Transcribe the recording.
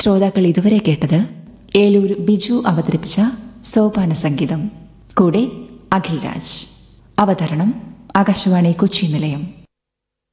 ശ്രോതാക്കൾ ഇതുവരെ കേട്ടത് ഏലൂർ ബിജു അവതരിപ്പിച്ച സോപാന സംഗീതം. കൂടെ അഖിൽ രാജ്. അവതരണം ആകാശവാണി കൊച്ചി നിലയം.